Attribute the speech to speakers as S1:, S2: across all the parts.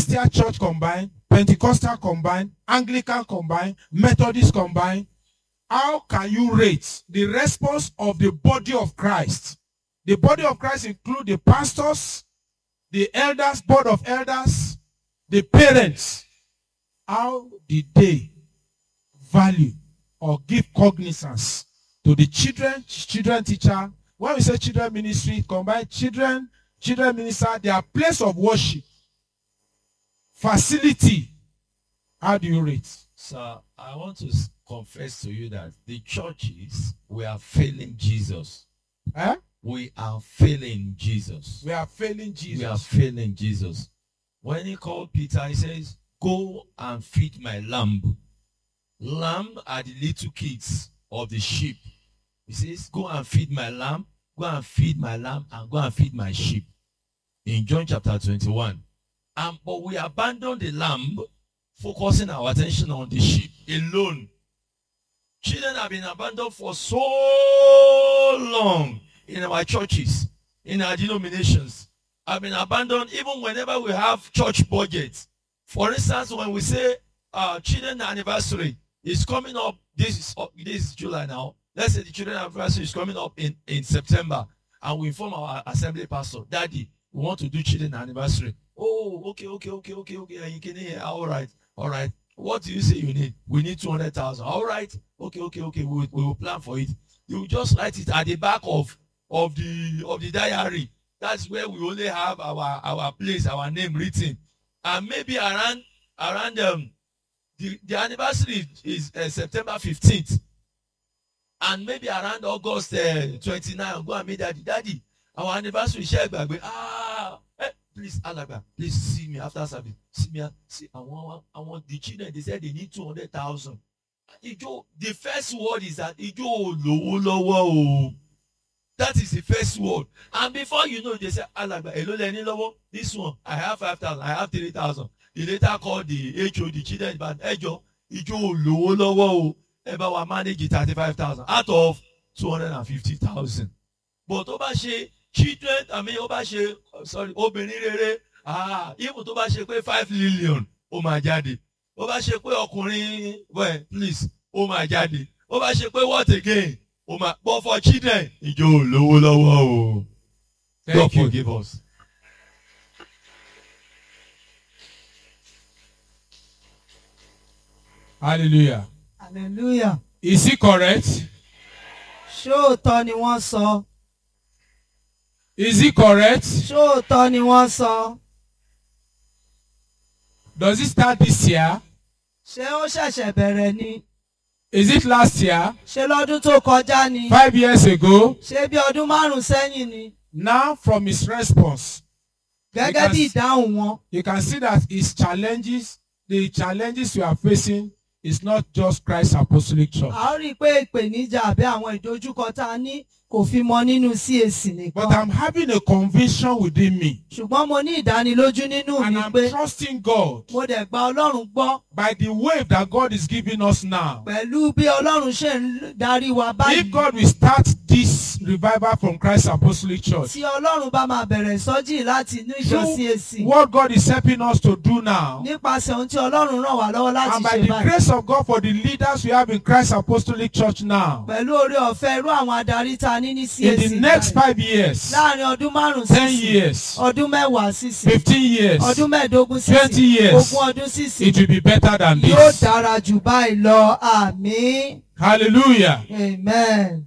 S1: Celestial Church combined, Pentecostal combined, Anglican combined, Methodist combined. How can you rate the response of the body of Christ? The body of Christ includes the pastors, the elders, board of elders, the parents. How did they value or give cognizance to the children teacher? When we say children ministry, combine children minister, their place of worship, facility. How do you rate?
S2: Sir, I want to confess to you that the churches, we are failing Jesus.
S1: Eh?
S2: We are failing Jesus.
S1: We are failing Jesus.
S2: We are failing Jesus. When he called Peter, he says, go and feed my lamb. Lamb are the little kids of the sheep. He says, go and feed my lamb, go and feed my lamb, and go and feed my sheep. In John chapter 21. But we abandon the lamb, focusing our attention on the sheep alone. Children have been abandoned for so long in our churches, in our denominations. Have been abandoned even whenever we have church budgets. For instance, when we say children anniversary is coming up, this is July now. Let's say the children anniversary is coming up in September, and we inform our assembly pastor, Daddy, we want to do children anniversary. Oh, okay. And you can hear, all right. What do you say you need? We need 200,000. All right. Okay. We will plan for it. You just write it at the back of the diary. That's where we only have our place, our name written. And maybe around the anniversary is September 15th. And maybe around August 29th, go and meet Daddy. Our anniversary share back. Please, Alaba, please see me after service. See, I want the children. They said they need 200,000. The first word is that that is the first word. And before you know, they say, Alaba, hello, this one, I have 5,000, I have 3,000. They later called the HO, the children, but ever will manage 35,000 out of 250,000. But Obashe, children, Obashe, Obenirere, even Obashe 5 million, my daddy. Obashe Okurin, well, please, my daddy. Obashe what again? But for children, God forgive us.
S1: Hallelujah.
S3: Hallelujah.
S1: Is he correct?
S3: Ṣóòótọ́ ni wọ́n sọ.
S1: Is he correct?
S3: Ṣóòótọ́ ni wọ́n sọ.
S1: Does it start this year?
S3: Ṣé ó ṣẹ̀ṣẹ̀ bẹ̀rẹ̀ ni?
S1: Is it last year?
S3: Ṣé lọ́dún tó kọjá ni?
S1: 5 years ago?
S3: Ṣé bí ọdún 5 sẹ́yìn ni?
S1: Now from his response,
S3: Gẹ́gẹ́ bí ìdáhùn wọn.
S1: You can see that his challenges, the challenges we are facing, is not just Christ Apostolic Church.
S3: A ó rí i pé ìpèníjà àbí àwọn ìdojúkọ tá a ní kò fi mọ nínú CAC nìkan.
S1: But I'm having a conviction within me.
S3: Ṣùgbọ́n mo ní ìdánilójú nínú
S1: And
S3: mi
S1: I'm
S3: pé
S1: trusting God.
S3: mo dẹ̀ gba Ọlọ́run gbọ́.
S1: By the wave that God is giving us now.
S3: Pẹ̀lú bí Ọlọ́run ṣe ń darí wa báyìí.
S1: If God will start this revival from Christ Apostolic Church.
S3: Tí Ọlọ́run bá máa bẹ̀rẹ̀ ìsọjí láti inú ìjọ CAC.
S1: What God is helping us to do now.
S3: Nípasẹ̀ ohun tí Ọlọ́run ràn wá lọ́wọ́ láti
S1: And by
S3: ṣe
S1: the
S3: báyìí.
S1: grace of God for the leaders we have in Christ Apostolic Church now.
S3: Pẹ̀lú oore ọ̀fẹ́ irú àwọn adarí tá a ní ní CAC.
S1: In the next 5 years.
S3: Láàárín ọdún 5
S1: 10
S3: sísìn.
S1: years.
S3: Ọdún 10 sísìn.
S1: 15 years.
S3: Ọdún 15 sísìn.
S1: 20 years.
S3: 20 ọdún sísìn.
S1: It will be better than
S3: Yóò
S1: this.
S3: dára jù báyìí lọ. Àmín.
S1: Hallelujah.
S3: Amen.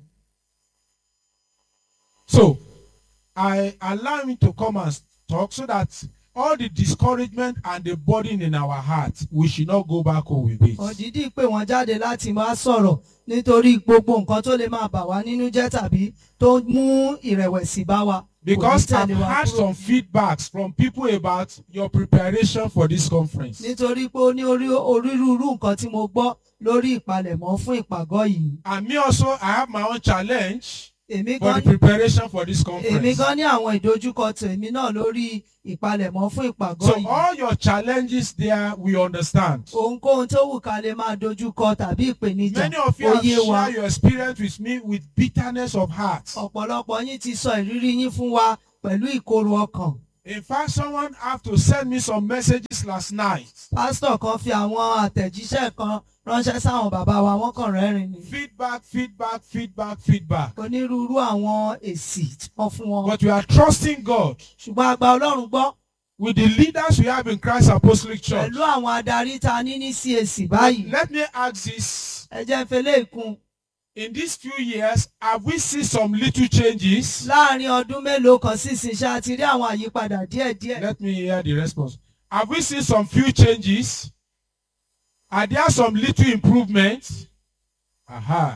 S1: So, I allow him to come and talk so that all the discouragement and the burden in our heart, we should not go back home with it.
S3: Òdìdí pé wọ́n jáde láti máa sọ̀rọ̀ nítorí gbogbo nǹkan tó lè máa bà wá nínú jẹ́ tàbí tó mú ìrẹ̀wẹ̀sì bá wa.
S1: Because I've had some feedbacks from people about your preparation for this conference.
S3: Nítorí pé ó ní orírúurú nǹkan tí mo gbọ́ lórí ìpalẹ̀mọ́ fún ìpàgọ́ yìí.
S1: And me also, I have my own challenge
S3: Èmi
S1: for the
S3: gan
S1: preparation for this
S3: èmi
S1: conference.
S3: gan ní àwọn ìdojúkọ tèmi náà lórí ìpalẹ̀mọ́ fún ìpàgọ́
S1: So
S3: yìí.
S1: all your challenges there, we understand.
S3: Ohunkóhun tó wù ká lè máa dojúkọ tàbí ìpèníjà
S1: Many of you
S3: ó
S1: have
S3: yé wa.
S1: shared your experience with me with bitterness of heart.
S3: Ọ̀pọ̀lọpọ̀ yín ti sọ ìrírí yín fún wa pẹ̀lú ìkorò ọkàn.
S1: In fact, someone have to send me some messages last night.
S3: Pásítọ̀ kan fi àwọn àtẹ̀jíṣẹ́ kan ránṣẹ́ sáwọn bàbá wa, wọ́n kàn rẹ́rìn ni.
S1: Feedback.
S3: Onírúurú àwọn èsì tí wọ́n fún wọn.
S1: But we are trusting God
S3: Ṣùgbọ́n a gba Ọlọ́run gbọ́
S1: with the leaders we have in Christ Apostolic Church.
S3: pẹ̀lú àwọn adarí ta ní ní CAC báyìí.
S1: Let me ask this.
S3: Ẹ jẹ́ n fẹlẹ́ ìkun.
S1: In these few years, have we seen some little changes?
S3: Láàárín ọdún mélòó kan sísìn ṣá ti rí àwọn àyípadà díẹ̀díẹ̀.
S1: Let me hear the response. Have we seen some few changes? Are there some little improvements? Aha.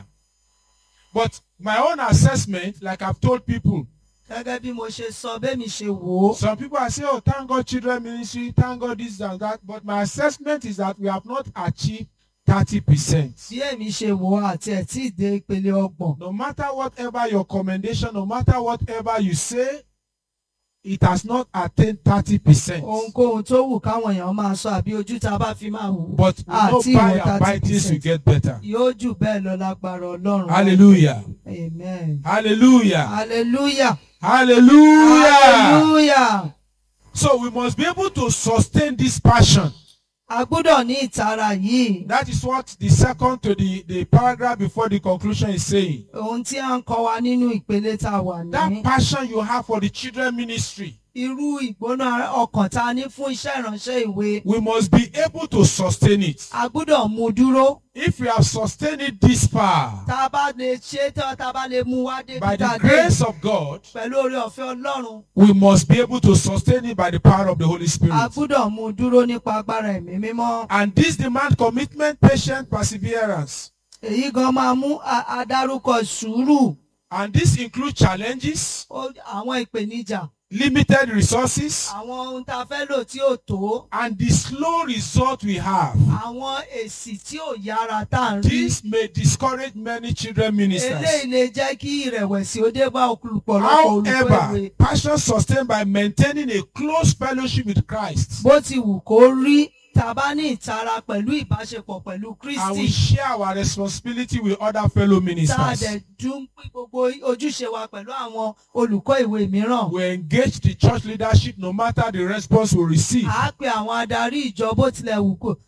S1: But my own assessment, like I've told people,
S3: Gẹ́gẹ́ bí mo ṣe sọ, bẹ́ẹ̀ mi ṣe wò ó.
S1: some people are saying, oh, thank God children ministry, thank God this and that. But my assessment is that we have not achieved 30%.
S3: Bí èmi ṣe wò ó àti ẹ̀ tí ì dé ìpele ọgbọ̀n.
S1: No matter whatever your commendation, no matter whatever you say, it has not attained 30%.
S3: Ohunkóhun tó wù káwọn èèyàn máa sọ àbí ojú tá a bá fi máa wò.
S1: But we know
S3: Àti
S1: by
S3: ìwọ
S1: and by things we
S3: 30%.
S1: get better.
S3: Yóò jù bẹ́ẹ̀ lọ lágbára Ọlọ́run.
S1: Hallelujah.
S3: Amen.
S1: Hallelujah.
S3: Hallelujah.
S1: Hallelujah.
S3: Hallelujah.
S1: So we must be able to sustain this passion.
S3: A gbọ́dọ̀ ní ìtara yìí.
S1: That is what the second to the paragraph before the conclusion is saying.
S3: Ohun tí a ń kọ́ wa nínú ìpele tá a wà
S1: That
S3: ní.
S1: passion you have for the children ministry,
S3: Irú ìgbóná ọkàn tá a ní fún iṣẹ́ ìránṣẹ́ ìwé.
S1: we must be able to sustain it.
S3: A gbọ́dọ̀ mú dúró.
S1: If we have sustained it this far,
S3: Tá a bá lè ṣe tán, tá a bá lè mú wá dé
S1: by
S3: bí tá
S1: the
S3: a dé.
S1: grace of God,
S3: Pẹ̀lú oore ọ̀fẹ́ Ọlọ́run.
S1: we must be able to sustain it by the power of the Holy
S3: A
S1: Spirit.
S3: gbọ́dọ̀ mú dúró nípa agbára ẹ̀mí mímọ́.
S1: And this demands commitment, patience, perseverance.
S3: Èyí gan máa mú adárúkọ sùúrù.
S1: And this includes challenges,
S3: Àwọn ìpèníjà.
S1: limited resources,
S3: Àwọn ohun tá a fẹ́ lò tí ò tó.
S1: and the slow result we have.
S3: Àwọn èsì tí ò yára tá à ń rí.
S1: This may discourage many children ministers.
S3: Eléyìí lè jẹ́ kí ìrẹ̀wẹ̀sì ó dé bá ọ̀pọ̀lọpọ̀ olùkọ́
S1: However,
S3: ìwé.
S1: passion sustained by maintaining a close fellowship with Christ,
S3: Bó ti wù kó rí, tá a bá ní ìtara pẹ̀lú ìbáṣepọ̀ pẹ̀lú
S1: and we
S3: Kristi.
S1: share our responsibility with other fellow
S3: Tá a
S1: ministers.
S3: dẹ̀ dún pín gbogbo ojúṣe wa pẹ̀lú àwọn olùkọ́ ìwé mìíràn.
S1: We engage the church leadership no matter the response we receive.
S3: À á pe àwọn adarí ìjọ bó tilẹ̀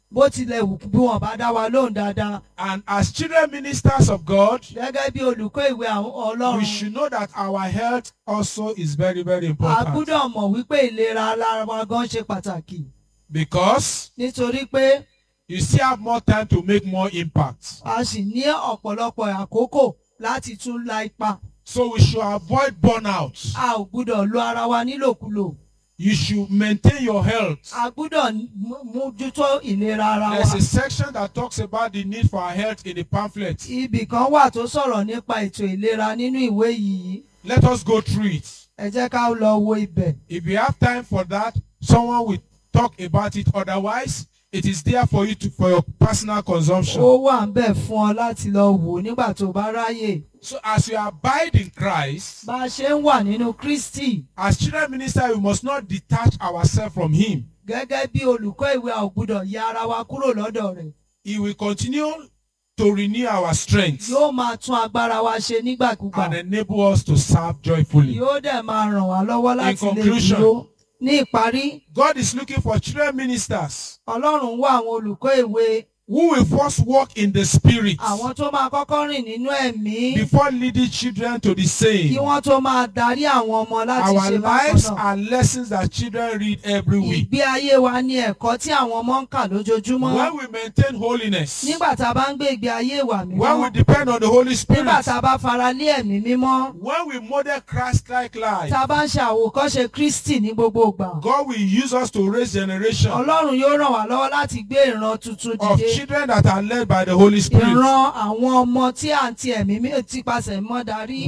S3: wù bí wọ́n bá dá wa lóhùn dáadáa.
S1: And as children ministers of God,
S3: Gẹ́gẹ́ bí olùkọ́ ìwé Ọlọ́run.
S1: we should know that our health also is very, very
S3: A
S1: important.
S3: gbọ́dọ̀ mọ̀ wípé ìlera ara wa gan ṣe pàtàkì.
S1: Because
S3: Nítorí pé
S1: you still have more time to make more impact.
S3: a sì ní ọ̀pọ̀lọpọ̀ àkókò láti tún la ipa.
S1: So we should avoid burnout.
S3: A ò gbọ́dọ̀ lo ara wa nílòkulò.
S1: You should maintain your health.
S3: A gbọ́dọ̀ mójútó ìlera ara
S1: There's
S3: wa.
S1: a section that talks about the need for our health in the pamphlet.
S3: Ibì kan wà tó sọ̀rọ̀ nípa ètò ìlera nínú ìwé yìí.
S1: Let us go through it.
S3: Ẹ jẹ́ ká lọ wo ibẹ̀.
S1: If you have time for that, someone will talk about it. Otherwise, it is there for you for your personal consumption.
S3: Ó wà ń bẹ̀ fún ọ láti lọ wò nígbà tó bá ráyè.
S1: So as we abide in Christ,
S3: Bá a ṣe ń wà nínú Kristi.
S1: as children minister, we must not detach ourselves from Him.
S3: Gẹ́gẹ́ bí olùkọ́ ìwé a ò gbọ́dọ̀ ya ara wa kúrò lọ́dọ̀ rẹ̀.
S1: He will continue to renew our strength
S3: Yóò máa tún agbára wa ṣe nígbàkúgbà.
S1: and enable us to serve joyfully.
S3: Yóò dẹ̀ máa ràn wá lọ́wọ́ láti lè
S1: conclusion,
S3: dúró. Ní ìparí,
S1: God is looking for children ministers
S3: Ọlọ́run wá àwọn olùkọ́ ìwé.
S1: who will first walk in the Spirit
S3: Àwọn tó máa kọ́kọ́ rìn nínú ẹ̀mí.
S1: before leading children to the
S3: Kí
S1: saying.
S3: wọ́n tó máa darí àwọn ọmọ láti
S1: Our
S3: ṣe bákan
S1: lives
S3: náà.
S1: are lessons that children read every week.
S3: Ìgbé ayé wa ni ẹ̀kọ́ tí àwọn ọmọ ń kà lójoojúmọ́.
S1: When we maintain holiness,
S3: Nígbà tá a bá ń gbé ìgbé ayé wa
S1: when we
S3: mímọ́.
S1: depend on the Holy Spirit,
S3: Nígbà tá a bá fara lé ẹ̀mí mímọ́.
S1: when we model Christ-like life,
S3: Tá a bá ń ṣe àwòkọ́ṣe Kristi ní gbogbo ìgbà.
S1: God will use us to raise generation
S3: Ọlọ́run yóò ràn wá lọ́wọ́ láti gbé ìran tuntun
S1: of
S3: dìde.
S1: children that are led by the Holy Spirit,
S3: Ìran àwọn ọmọ tí à ń ti ẹ̀mí tipasẹ̀ mọ́ darí.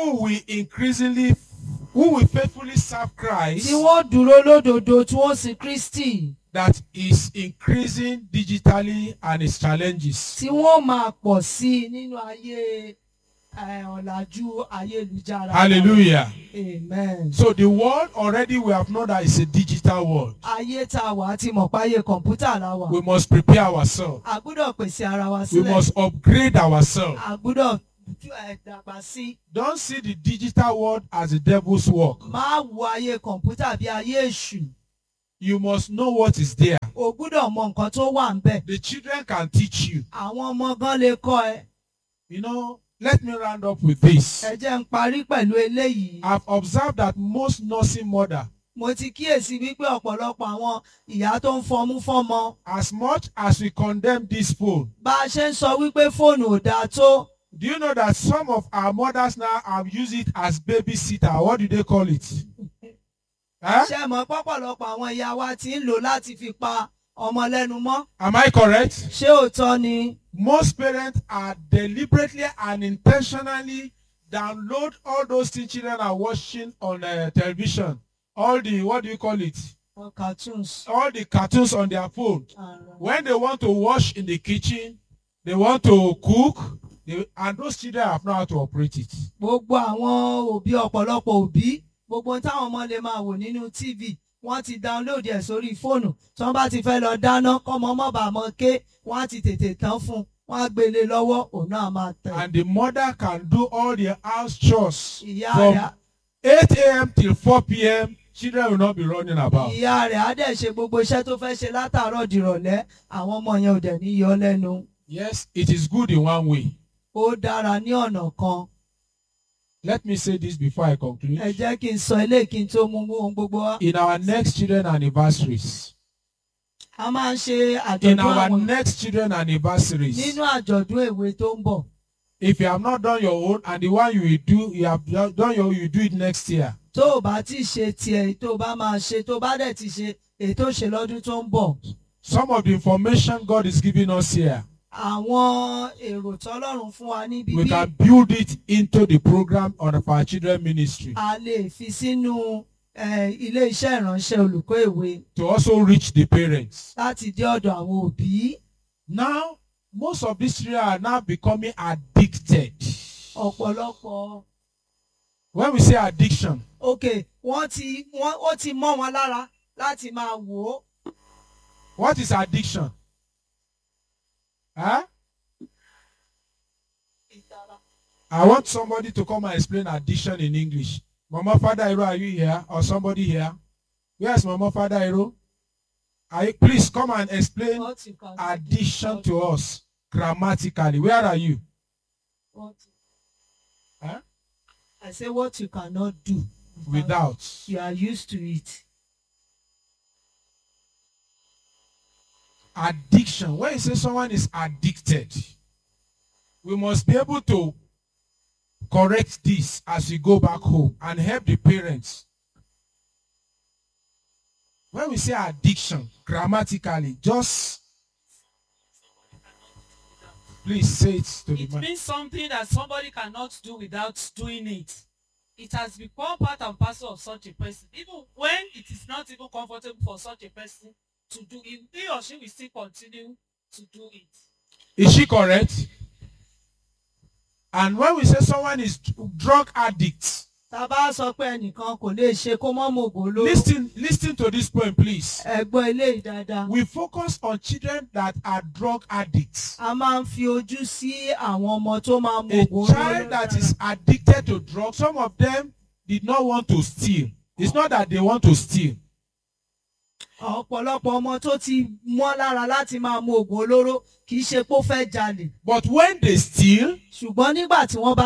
S1: who will faithfully serve Christ,
S3: Tí wọ́n dúró lódodo tí wọ́n sin Kristi.
S1: that is increasing digitally and its challenges.
S3: Tí wọ́n máa pọ̀ sí i nínú ayé ọ̀làjú ayélujára.
S1: Hallelujah.
S3: Amen.
S1: So the world already we have known that it's a digital world.
S3: Ayé tá a wà ti mọ̀ páyé kọ̀ǹpútà la wà.
S1: We must prepare ourselves.
S3: A gbọ́dọ̀ pèsè ara wa
S1: We
S3: sílẹ̀.
S1: must upgrade ourselves.
S3: A gbọ́dọ̀ dàgbà sí.
S1: Don't see the digital world as the devil's work.
S3: Má wo ayé kọ̀ǹpútà bí ayé èṣù.
S1: You must know what is there.
S3: O gbúdọ̀ mọ nǹkan tó wà ńbẹ̀.
S1: The children can teach you.
S3: Àwọn ọmọ gan lè kọ́ ẹ.
S1: You know, let me round up with this.
S3: Ẹ jẹ́ n parí pẹ̀lú eléyìí.
S1: I've observed that most nursing mothers,
S3: Mo ti kíyèsí wípé ọ̀pọ̀lọpọ̀ àwọn ìyá tó ń fọmú fọ́mọ.
S1: as much as we condemn this phone,
S3: Bá a ṣe ń sọ wípé fóònù ò dáa tó.
S1: do you know that some of our mothers now have used it as babysitter? What do they call it? Huh?
S3: Ṣé mọ̀ pọ́pọ̀lọpọ̀ àwọn ìyá wa ti ń lò láti fi pa ọmọ lẹ́nu mọ́?
S1: Am I correct?
S3: Ṣé òótọ́ ni?
S1: Most parents are deliberately and intentionally download all those things children are watching on television. All the, what do you call it?
S3: Cartoons.
S1: All the cartoons on their phone. When they want to wash in the kitchen, they want to cook, and those children have not how to operate it.
S3: Gbogbo àwọn òbí ọ̀pọ̀lọpọ̀ òbí gbogbo ohun táwọn ọmọ lè máa wò nínú TV wọ́n ti download ẹ̀ sórí fóònù tí wọ́n bá ti fẹ́ lọ dáná kọ́mọ mọ́ bàá mọ́ ké wọ́n á ti tètè tán fún wọ́n á gbélé lọ́wọ́ òun náà máa tẹ̀.
S1: And the mother can do all the house chores
S3: Ìyá
S1: from
S3: rẹ̀
S1: 8 a.m. till 4 p.m. Children will not be running about.
S3: ìyá rẹ̀ á dẹ̀ ṣe gbogbo iṣẹ́ tó fẹ́ ṣe látàárọ̀ dìrọ̀lẹ́ àwọn ọmọ yẹn ò dẹ̀ ní yọ lẹ́nu.
S1: Yes, it is good in one way.
S3: Ó dára ní ọ̀nà kan.
S1: Let me say this before I conclude.
S3: Ẹ jẹ́ kí n sọ eléyìí kí n tó mú ohun gbogbo wá.
S1: In our next children anniversaries,
S3: A máa ń ṣe
S1: in
S3: àjọ̀dún
S1: our
S3: àwọn
S1: next children anniversaries,
S3: nínú àjọ̀dún èwe tó ń bọ̀.
S1: if you have not done your own and the one you will do, you have done your own, you do it next year.
S3: Tó o bá ti ṣe tiẹ̀ tó o bá máa ṣe tó o bá dẹ̀ ti ṣe èyí tó ṣe lọ́dún tó ń bọ̀.
S1: Some of the information God is giving us here,
S3: Àwọn èrò tọ́lọ́run fún wa níbí
S1: we
S3: bí
S1: can build it into the program of our children ministry
S3: a lè fi sínú ilé iṣẹ́ ìránṣẹ́ olùkọ́ èwe
S1: to also reach the parents.
S3: láti dé ọ̀dọ̀ àwọn òbí.
S1: Now, most of these children are now becoming addicted.
S3: Ọ̀pọ̀lọpọ̀
S1: When we say addiction,
S3: ó ti mọ́ wọn lára láti máa wò ó.
S1: what is addiction? Huh? I want somebody to come and explain addiction in English. Mama Father Hero, are you here? Or somebody here? Where's Mama Father Hero? Please come and explain
S3: What you can
S1: addiction to us grammatically. Where are you?
S3: What-
S1: Huh?
S3: I say what you cannot do.
S1: Without.
S3: You are used to it.
S1: Addiction. When you say someone is addicted, we must be able to correct this as we go back home and help the parents. When we say addiction, grammatically, just please say it to the
S4: It
S1: man.
S4: means something that somebody cannot do without doing it. It has become part and parcel of such a person. Even when it is not even comfortable for such a person to do it, he or she will still continue to do it.
S1: Is she correct? And when we say someone is drug addict,
S3: Tá a bá sọ pé ẹnìkan kò lè ṣe kó mọ́ mọ ògùn olóró.
S1: listen to this point, please.
S3: Ẹ gbọ́ eléyìí dáadáa.
S1: We focus on children that are drug addicts.
S3: A máa ń fi ojú sí àwọn ọmọ tó máa mọ
S1: A
S3: ògùn olóró.
S1: child that is addicted to drugs, some of them did not want to steal. It's not that they want to steal.
S3: Ọ̀pọ̀lọpọ̀ ọmọ tó ti mọ́ lára láti máa mọ ògùn olóró kì í ṣe pé ó fẹ́ jalè.
S1: But when they steal,
S3: Ṣùgbọ́n nígbà tí wọ́n bá